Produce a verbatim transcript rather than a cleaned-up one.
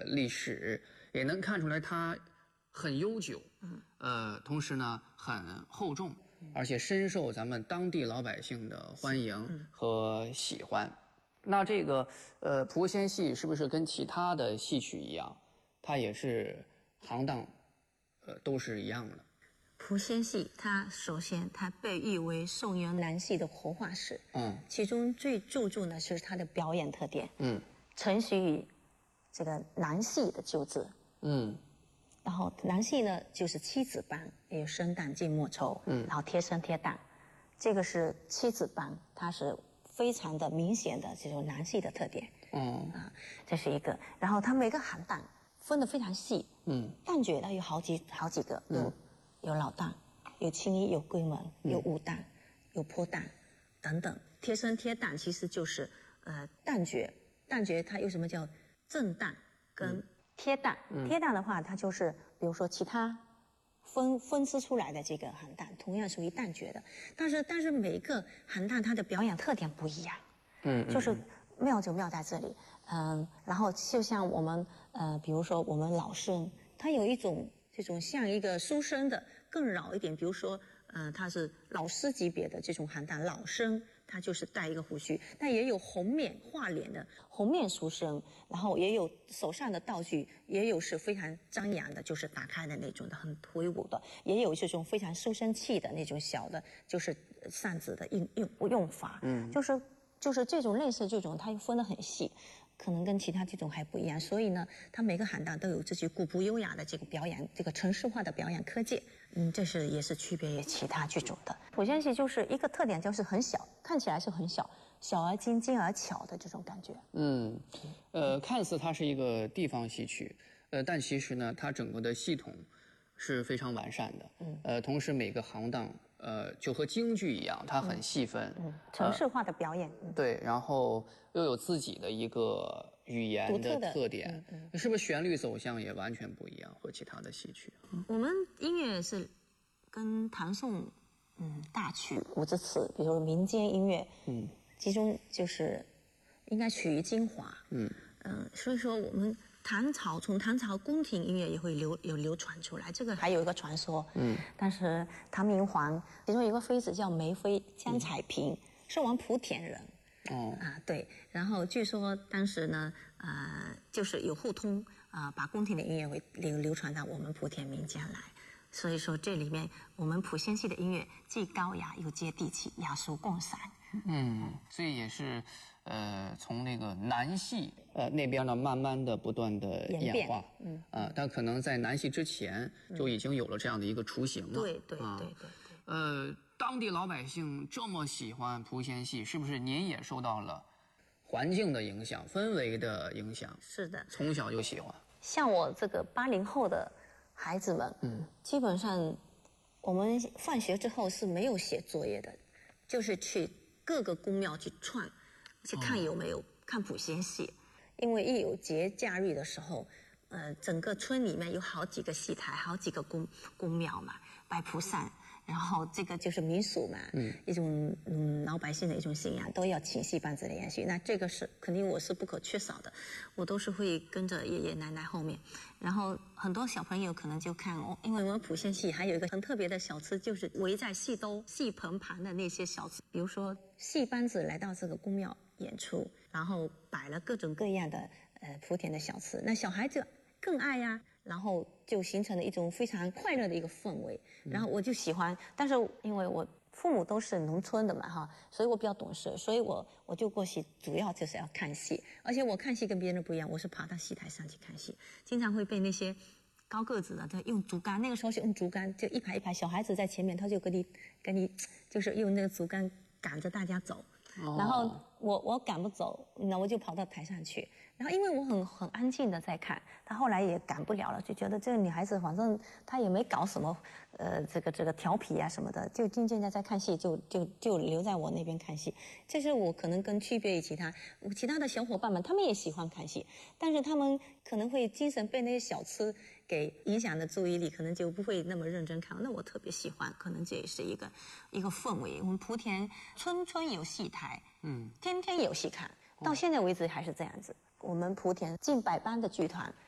历史，也能看出来它很悠久，嗯，呃，同时呢很厚重，而且深受咱们当地老百姓的欢迎和喜欢。那这个呃莆仙戏是不是跟其他的戏曲一样，它也是行当呃都是一样的？ 莆仙戏它首先它被誉为宋元南戏的活化石， 嗯， 其中最注重的是它的表演特点， 嗯， 承袭于这个南戏的旧制， 嗯， 然后南戏呢就是七子班，也有生旦净末丑，嗯，然后贴身贴旦，这个是七子班，它是非常的明显的这种南戏的特点， 嗯啊，这是一个。然后它每个行当分得非常细，嗯，旦角呢有好几好几个，有、嗯、有老旦，有青衣，有闺门，有武旦，有坡旦等等。贴身贴旦其实就是呃旦角，旦角它有什么叫正旦跟贴旦，嗯、贴旦的话它就是比如说其他分分支出来的这个行当，同样属于旦角的，但是但是每一个行当它的表演特点不一样，嗯，就是妙就妙在这里，嗯，然后就像我们呃，比如说我们老生，他有一种这种像一个书生的更老一点，比如说呃，他是老师级别的这种行当，老生他就是带一个胡须，但也有红面画脸的红面书生，然后也有手上的道具，也有是非常张扬的，就是打开的那种的很魁梧的，也有这种非常书生气的那种小的，就是扇子的用用用法，嗯，就是就是这种类似这种，它又分得很细。可能跟其他这种还不一样，所以呢，它每个行当都有自己古朴优雅的这个表演，这个程式化的表演科技，嗯，这是也是区别于其他剧种的。莆仙戏就是一个特点，就是很小，看起来是很小，小而精，精而巧的这种感觉。 嗯，呃，看似它是一个地方戏曲，呃，但其实呢，它整个的系统是非常完善的。嗯，呃，同时每个行当。呃，就和京剧一样，它很细分， 嗯，程式化的表演、 呃，对，然后又有自己的一个语言的特点，嗯嗯、是不是旋律走向也完全不一样，和其他的戏曲？ 嗯、我们音乐是跟唐宋嗯大曲、古之词，比如民间音乐，嗯，其中就是应该取于精华，嗯嗯、呃，所以说我们。唐朝从唐朝宫廷音乐也会流有流传出来，这个还有一个传说。嗯，但是唐明皇其中有一个妃子叫梅妃江彩萍，嗯、是我们莆田人。哦啊对，然后据说当时呢，呃，就是有互通啊、呃，把宫廷的音乐会流流传到我们莆田民间来。所以说这里面我们莆仙戏的音乐既高雅又接地气，雅俗共赏。 嗯，所以也是，呃，从那个南戏呃那边呢，慢慢的不断的演化，嗯啊、呃，但可能在南戏之前就已经有了这样的一个雏形了。 对对对对对。 呃，当地老百姓这么喜欢莆仙戏，是不是您也受到了环境的影响、氛围的影响？ 是的， 从小就喜欢。 像我这个八零后的孩子们，嗯，基本上我们放学之后是没有写作业的，就是去各个宫庙去串，去看有没有、哦、看莆仙戏，因为一有节假日的时候，呃，整个村里面有好几个戏台，好几个宫宫庙嘛，拜菩萨，然后这个就是民俗嘛，嗯，一种嗯老百姓的一种信仰，都要请戏班子来演戏，那这个是肯定我是不可缺少的，我都是会跟着爷爷奶奶后面，然后很多小朋友可能就看哦，因为我们莆仙戏还有一个很特别的小吃，就是围在戏兜、戏棚旁的那些小吃，比如说戏班子来到这个宫庙演出，然后摆了各种各样的呃莆田的小吃，那小孩子更爱呀，然后就形成了一种非常快乐的一个氛围，然后我就喜欢，但是因为我父母都是农村的嘛哈，所以我比较懂事，所以我我就过去主要就是要看戏，而且我看戏跟别人不一样，我是爬到戏台上去看戏，经常会被那些高个子的他用竹竿，那个时候是用竹竿，就一排一排小孩子在前面，他就跟你跟你就是用那个竹竿赶着大家走。 哦、 然后我我赶不走，那我就跑到台上去。然后因为我很很安静的在看，他后来也赶不了了，就觉得这个女孩子反正她也没搞什么，呃，这个这个调皮啊什么的，就静静的在看戏，就就就留在我那边看戏。这是我可能跟区别于其他其他的小伙伴们，他们也喜欢看戏，但是他们可能会精神被那些小吃给影响的注意力，可能就不会那么认真看。那我特别喜欢，可能这也是一个一个氛围。我们莆田村村有戏台，嗯，天天有戏看，到现在为止还是这样子。我们莆田近百班的剧团，